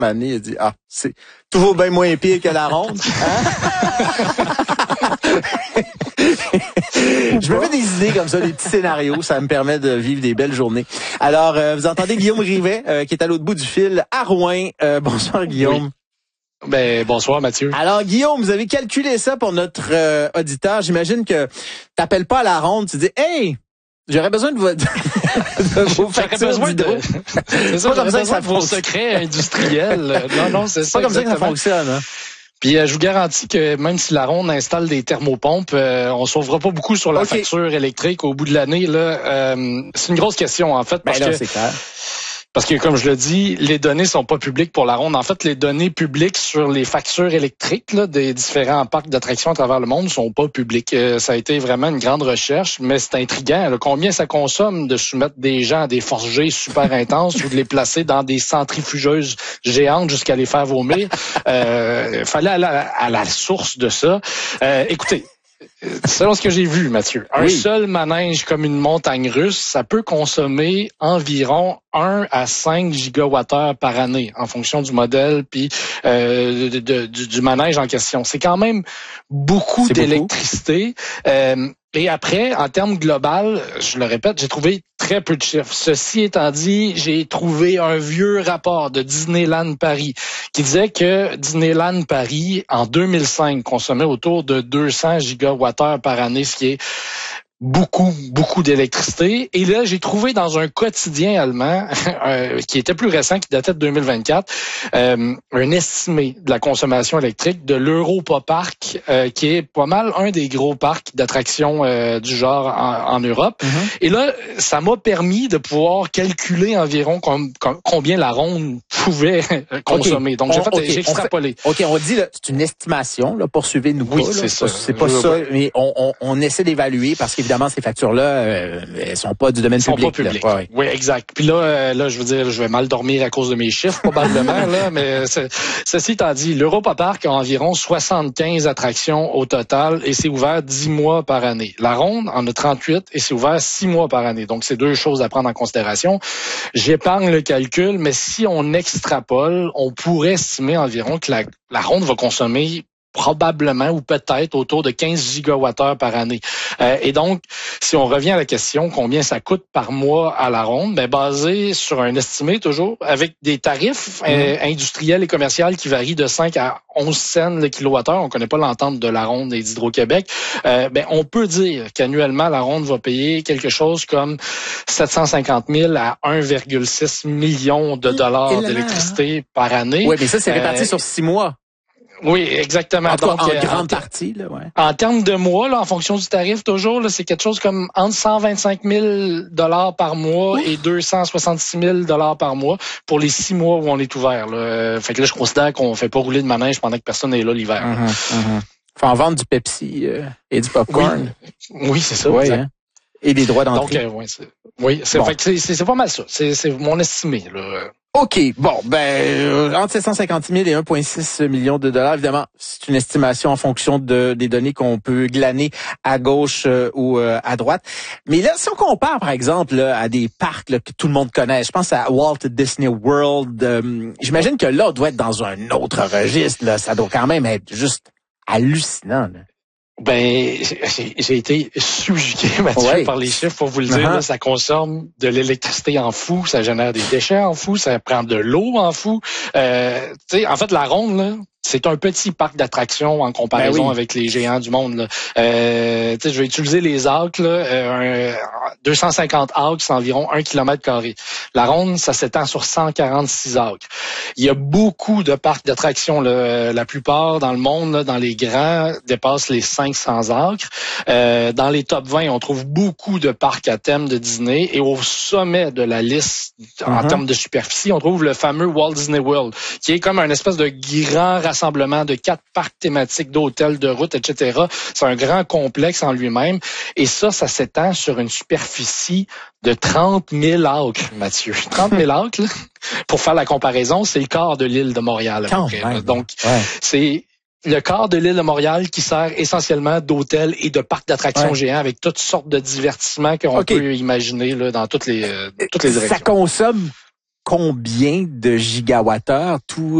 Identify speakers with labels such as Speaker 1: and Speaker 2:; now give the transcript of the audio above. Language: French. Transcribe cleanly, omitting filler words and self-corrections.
Speaker 1: Mané, il a dit, c'est toujours bien moins pire que la ronde. Hein? Je me fais des idées comme ça, des petits scénarios. Ça me permet de vivre des belles journées. Alors, vous entendez Guillaume Rivet, qui est à l'autre bout du fil, à Rouen. Bonsoir, Guillaume.
Speaker 2: Oui. Bonsoir, Mathieu.
Speaker 1: Alors, Guillaume, vous avez calculé ça pour notre auditeur. J'imagine que t'appelles pas à la ronde, tu dis, hey, j'aurais besoin de vos factures d'hydro.
Speaker 2: C'est ça, j'aurais besoin de vos secrets industriels. Non, c'est
Speaker 1: pas comme ça que ça fonctionne, hein.
Speaker 2: Puis je vous garantis que même si la ronde installe des thermopompes, on sauvera pas beaucoup sur la facture électrique au bout de l'année. Là, c'est une grosse question en fait parce que comme je le dis, les données sont pas publiques pour la ronde. En fait, les données publiques sur les factures électriques là, des différents parcs d'attractions à travers le monde sont pas publiques. Ça a été vraiment une grande recherche, mais c'est intriguant. Là, combien ça consomme de soumettre des gens à des forces G super intenses ou de les placer dans des centrifugeuses géantes jusqu'à les faire vomir. Fallait aller à la source de ça. Écoutez. Selon ce que j'ai vu, Mathieu, un seul manège comme une montagne russe, ça peut consommer environ 1 à 5 gigawattheures par année en fonction du modèle puis du manège en question. C'est quand même beaucoup d'électricité. Et après, en termes global, je le répète, j'ai trouvé très peu de chiffres. Ceci étant dit, j'ai trouvé un vieux rapport de Disneyland Paris qui disait que Disneyland Paris, en 2005, consommait autour de 200 gigawattheures par année, ce qui est beaucoup d'électricité. Et là, j'ai trouvé dans un quotidien allemand qui était plus récent, qui datait de 2024, un estimé de la consommation électrique de l'Europa Park, qui est pas mal un des gros parcs d'attractions du genre en Europe. Mm-hmm. Et là, ça m'a permis de pouvoir calculer environ combien la ronde pouvait consommer. Donc, j'ai extrapolé.
Speaker 1: On dit, là, c'est une estimation, là, poursuivez-nous pas.
Speaker 2: Oui, c'est ça.
Speaker 1: C'est pas ça, mais on essaie d'évaluer parce qu'évidemment, ces factures-là, elles sont pas du domaine public.
Speaker 2: Sont pas publiques. Oui, exact. Puis là, je veux dire, je vais mal dormir à cause de mes chiffres, probablement, là, mais ceci étant dit, l'Europa Park a environ 75 attractions au total et c'est ouvert 10 mois par année. La ronde en a 38 et c'est ouvert 6 mois par année. Donc, c'est deux choses à prendre en considération. J'épargne le calcul, mais si on extrapole, on pourrait estimer environ que la ronde va consommer probablement ou peut-être autour de 15 gigawattheures par année. Et donc, si on revient à la question, combien ça coûte par mois à la ronde, basé sur un estimé toujours, avec des tarifs industriels et commerciaux qui varient de 5 à 11 cents le kilowattheure. On connaît pas l'entente de la ronde et d'Hydro-Québec. On peut dire qu'annuellement, la ronde va payer quelque chose comme 750 000 à 1,6 million de dollars d'électricité par année.
Speaker 1: Oui, mais ça, c'est réparti sur 6 mois.
Speaker 2: Oui, exactement.
Speaker 1: Donc, en grande partie, là, ouais.
Speaker 2: En termes de mois, là, en fonction du tarif, toujours, là, c'est quelque chose comme entre 125 000 $ par mois et 266 000 $ par mois pour les 6 mois où on est ouvert, là. Fait que là, je considère qu'on fait pas rouler de manège pendant que personne n'est là l'hiver.
Speaker 1: Faut en vendre du Pepsi et du popcorn.
Speaker 2: Oui, c'est ça.
Speaker 1: Oui,
Speaker 2: exact.
Speaker 1: Hein? Et des droits d'entrée.
Speaker 2: Donc, c'est pas mal ça. C'est mon estimé, là.
Speaker 1: OK. Bon, entre 750 000 et 1,6 million de dollars, évidemment, c'est une estimation en fonction des données qu'on peut glaner à gauche ou à droite. Mais là, si on compare, par exemple, là, à des parcs là, que tout le monde connaît, je pense à Walt Disney World, j'imagine que là, on doit être dans un autre registre. Là. Ça doit quand même être juste hallucinant. Là.
Speaker 2: J'ai été subjugué, Mathieu, par les chiffres, pour vous le dire. Là, ça consomme de l'électricité en fou, ça génère des déchets en fou, ça prend de l'eau en fou. En fait, la ronde, là, c'est un petit parc d'attractions en comparaison avec les géants du monde. Là. Je vais utiliser les arcs. Là, 250 arcs, c'est environ 1 km². La ronde, ça s'étend sur 146 arcs. Il y a beaucoup de parcs d'attractions. La plupart dans le monde, là, dans les grands, dépassent les 500 arcs. Dans les top 20, on trouve beaucoup de parcs à thème de Disney. Et au sommet de la liste, en termes de superficie, on trouve le fameux Walt Disney World, qui est comme un espèce de grand rassemblement de 4 parcs thématiques d'hôtels, de routes, etc. C'est un grand complexe en lui-même. Et ça s'étend sur une superficie de 30 000 acres, Mathieu. 30 000 acres, là, pour faire la comparaison, c'est le quart de l'île de Montréal. Donc, c'est le quart de l'île de Montréal qui sert essentiellement d'hôtels et de parcs d'attractions géants avec toutes sortes de divertissements qu'on peut imaginer là, dans toutes les directions.
Speaker 1: Ça consomme combien de gigawattheures tout